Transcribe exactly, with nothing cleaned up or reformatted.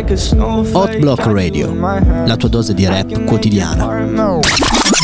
Hot Block Radio, la tua dose di rap quotidiana.